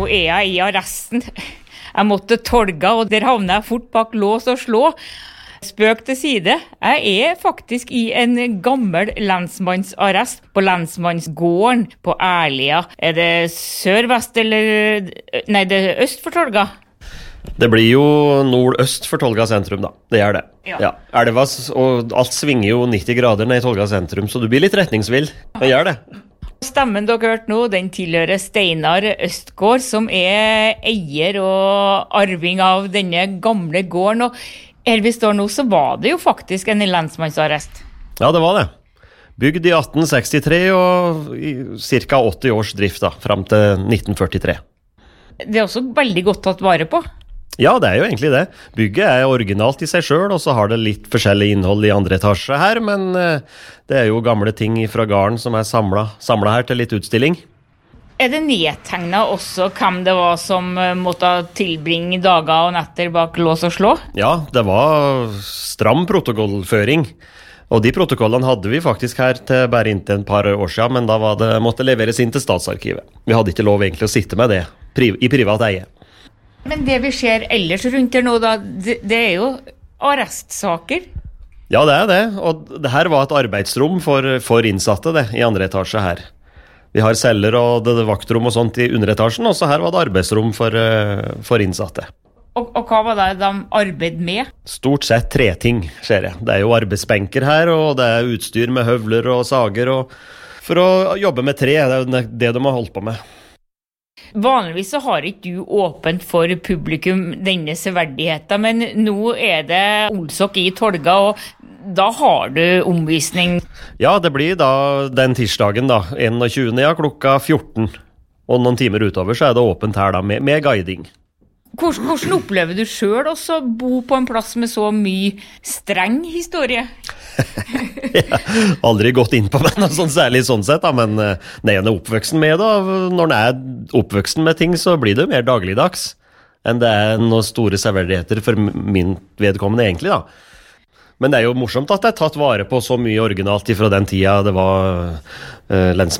er jeg i arresten. Jeg måtte tolga, og der havnet jeg fort bak lås og slå. Spøk til side. Jeg er faktisk i en gammel lensmannsarrest på lensmannsgården på Ærlia. Er det sør-vest eller... Nei, det er øst for Tolga. Det blir jo nord-øst for Tolga sentrum, da. Det gjør det. Ja. Elva, og alt svinger jo 90 grader ned i Tolga sentrum, så du blir litt retningsvill. Det gjør det. Stemmen dere hørte nå, den tilhører Steinar Østgård, som er eier og arving av denne gamle gården. Og her vi står nå, så var det jo faktisk en lensmannsarrest. Ja, det var det. Bygd i 1863 og i ca. 80 års drift da, frem til 1943. Det er også veldig godt tatt vare på. Ja, det er jo egentlig det. Bygget er originalt i seg selv, og så har det litt forskjellig innhold i andre etasje her, men det er jo gamle ting fra gården som er samlet her til litt utstilling. Er det nedtegnet også hvem det var som måtte tilbringe dager og netter bak lås og slå? Ja, det var stram protokollføring. Og de protokollene hadde vi faktisk her til bare inntil et par år siden, men da måtte leveres inn til Statsarkivet. Vi hadde ikke lov egentlig å sitte med det i privat eie. Men det vi ser ellers rundt her nå, da, det er jo arrestsaker. Ja, det er det. Og det her var et arbeidsrom for innsatte det, i andre etasje her. Vi har celler og vaktrom og sånt i underetasjen, og så her var det arbeidsrom for innsatte. Og hva var det de arbeidet med? Stort sett 3 ting, ser jeg. Det er jo arbeidsbenker her, og det er utstyr med høvler og sager, og for å jobbe med tre, det er jo det de har holdt på med. Vanligvis så har ikke du åpent for publikum denne severdigheten, men nå er det Olsok i Tolga, og da har du omvisning. Ja, det blir da den tirsdagen da, 21. Ja, klokka 14. Og noen timer utover så er det åpent her da, med guiding. Hvordan opplever du selv også å bo på en plass med så mye streng historie? Ja, aldri gått inn på meg noe sånn særlig sånn sett, da, men når en er oppvøksen med det, når en er oppvøksen med ting, så blir det mer dagligdags enn det er noen store severdigheter for min vedkommende egentlig da. Men det er jo morsomt at det er tatt vare på så mye originalt fra den tida det var lensmann.